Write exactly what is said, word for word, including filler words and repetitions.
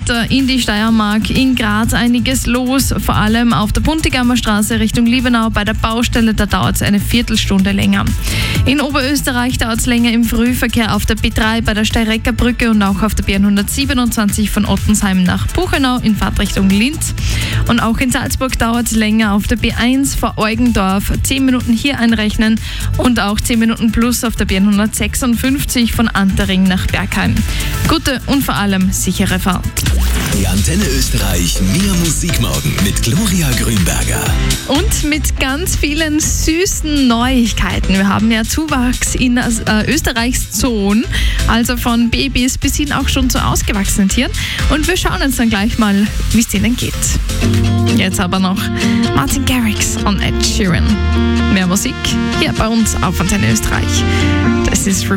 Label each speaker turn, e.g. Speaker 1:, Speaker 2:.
Speaker 1: weiter in die Steiermark, in Graz einiges los, vor allem auf der Puntigammer Straße Richtung Liebenau bei der Baustelle, da dauert es eine Viertelstunde länger. In Oberösterreich dauert es länger im Frühverkehr auf der B drei bei der Steirecker Brücke und auch auf der B hundertsiebenundzwanzig von Ottensheim nach Buchenau in Fahrtrichtung Linz. Und auch in Salzburg dauert es länger auf der B eins vor Eugendorf, zehn Minuten hier einrechnen und auch zehn Minuten plus auf der B hundertsechsundfünfzig von Antering nach Bergheim. Gute und vor allem sichere Fahrt.
Speaker 2: Die Antenne Österreich Mehr Musikmorgen mit Gloria Grünberger.
Speaker 1: Und mit ganz vielen süßen Neuigkeiten. Wir haben ja Zuwachs in äh, Österreichs Zoon, also von Babys bis hin auch schon zu ausgewachsenen Tieren. Und wir schauen uns dann gleich mal, wie es denen geht. Jetzt aber noch Martin Garrix und Ed Sheeran. Mehr Musik hier bei uns auf Antenne Österreich. Das ist